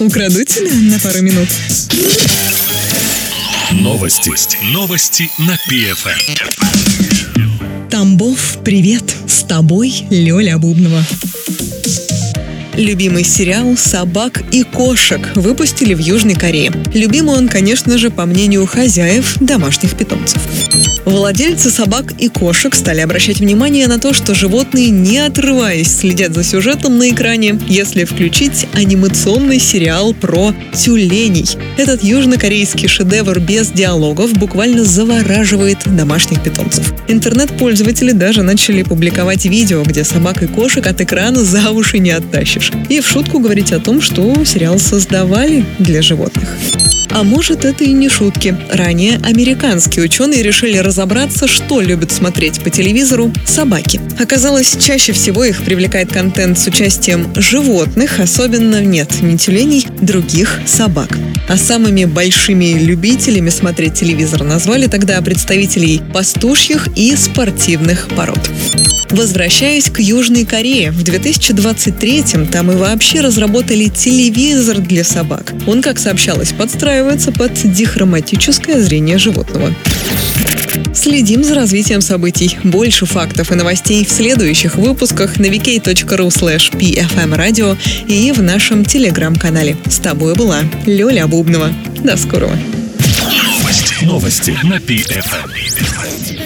Украду тебя на пару минут. Новости на ПФМ. Тамбов, привет! С тобой Лёля Бубнова. Любимый сериал «Собак и кошек» выпустили в Южной Корее. Любимый он, конечно же, по мнению хозяев домашних питомцев. Владельцы собак и кошек стали обращать внимание на то, что животные, не отрываясь, следят за сюжетом на экране, если включить анимационный сериал про тюленей. Этот южнокорейский шедевр без диалогов буквально завораживает домашних питомцев. Интернет-пользователи даже начали публиковать видео, где собак и кошек от экрана за уши не оттащишь. И в шутку говорить о том, что сериал создавали для животных. А может, это и не шутки. Ранее американские ученые решили разобраться, что любят смотреть по телевизору собаки. Оказалось, чаще всего их привлекает контент с участием животных, особенно не тюленей, других собак. А самыми большими любителями смотреть телевизор назвали тогда представителей пастушьих и спортивных пород. Возвращаясь к Южной Корее, в 2023-м там и вообще разработали телевизор для собак. Он, как сообщалось, подстраивается под дихроматическое зрение животного. Следим за развитием событий. Больше фактов и новостей в следующих выпусках на vk.ru/pfmradio и в нашем телеграм-канале. С тобой была Лёля Бубнова. До скорого. Новости на ПФМ.